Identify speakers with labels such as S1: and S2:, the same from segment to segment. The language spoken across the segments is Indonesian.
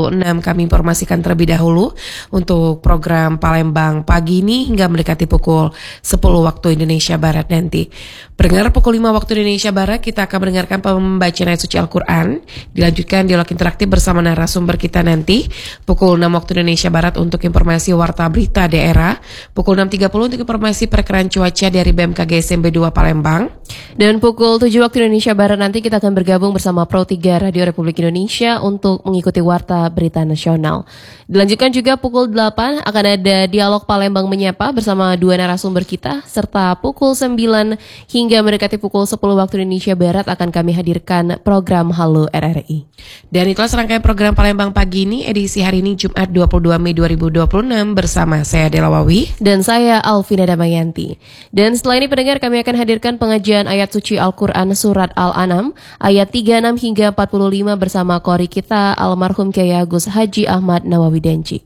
S1: 2026 kami informasikan terlebih dahulu untuk program Palembang pagi ini hingga mendekati pukul 10 waktu Indonesia Barat nanti. Pendengar, pukul 5 waktu Indonesia Barat kita akan mendengarkan pembacaan ayat suci Al-Quran. Dilanjutkan dialog interaktif bersama narasumber kita nanti. Pukul 6 waktu Indonesia Barat untuk informasi warta berita daerah. Pukul 6.30 untuk informasi perkiraan cuaca dari BMKG SMB 2 Palembang. Dan pukul 7 waktu Indonesia Barat nanti kita akan bergabung bersama Pro 3 Radio Republik Indonesia untuk mengikuti warta berita nasional. Dilanjutkan juga pukul 8 akan ada dialog Palembang Menyapa bersama dua narasumber kita, serta pukul 9 hingga mendekati pukul 10 waktu Indonesia Barat akan kami hadirkan program Halo RRI. Dan itulah serangkaian program Palembang pagi ini edisi hari ini Jumat 22 Mei 2026 bersama saya Dela Wawi
S2: dan saya Alvina Damayanti. Dan setelah ini pendengar, kami akan hadirkan pengajian ayat suci Al-Quran Surat Al-An'am ayat 36 hingga 45 bersama qori kita almarhum Kiai Agus Haji Ahmad Nawawi Denji.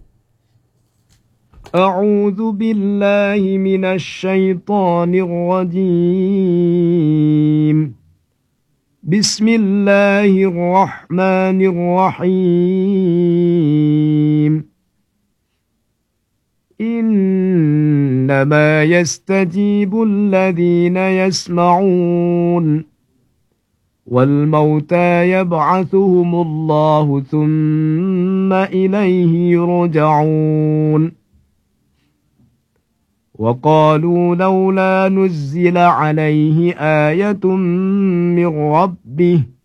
S3: A'udzu billahi minasyaitonir rajim. Bismillahirrahmanirrahim. إنما يستجيب الذين يسمعون والموتى يبعثهم الله ثم إليه يرجعون وقالوا لولا نزل عليه آية من ربه